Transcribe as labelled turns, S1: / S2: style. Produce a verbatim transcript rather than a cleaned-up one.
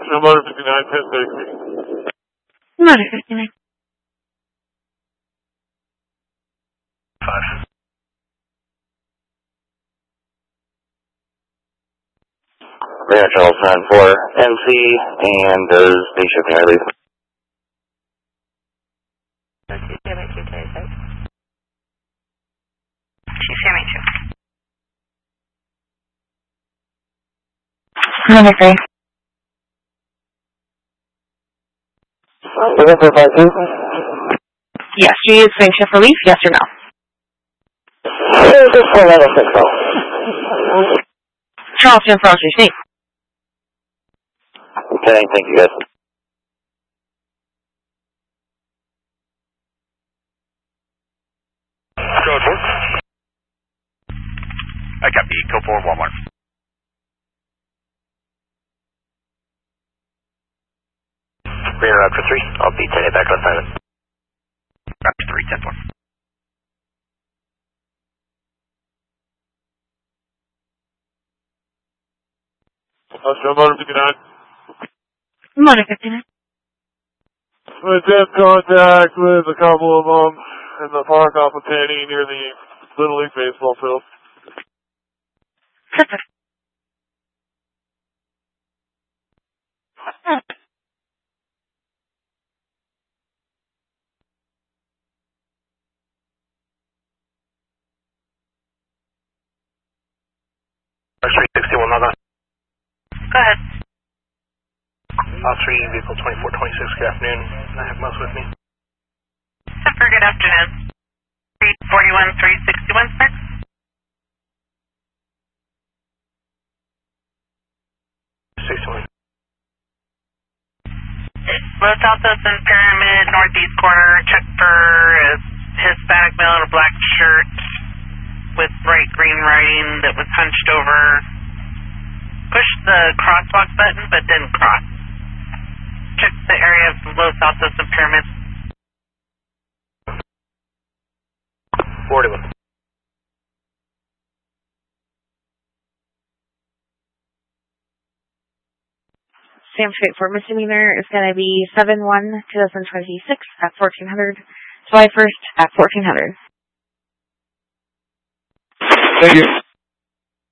S1: Oscar Motor fifty-nine, ten thirty-three.
S2: Motor fifty-nine.
S3: Five. Mayor Charles nine four M C, and does day shipping, I believe.
S4: C M H two K, right? C M H two.
S2: Number three.
S3: Is that for five two?
S2: Yes, she is saying shift relief, yes or no?
S3: Just for another six oh.
S2: Charleston for L C C.
S3: Okay, thank you guys.
S5: Code four. I got the code four one one.
S3: Rear Raptor three, I'll be taking it back on silent.
S5: Raptor three, ten four.
S1: Oscar Motor fifty-nine.
S2: Motor fifty-nine.
S1: We did contact with a couple of them in the park off of Tanny near the Little League baseball field.
S2: Perfect.
S3: three sixty-one, log on.
S4: Go ahead.
S3: Uh, three, vehicle twenty-four twenty-six, good afternoon. I have Mus with me.
S4: Super, good afternoon. three forty-one, three sixty-one, sir.
S3: sixty-one.
S4: Los Altos and Pyramid, northeast corner, check for a Hispanic male in a black shirt with bright green writing that was hunched over. Push the crosswalk button, but didn't cross. Check the area of Los Altos and Pyramid.
S3: forty-one.
S2: Sam Street for misdemeanor is going to be seven one twenty twenty-six at fourteen hundred. July first at fourteen hundred.
S1: Thank you.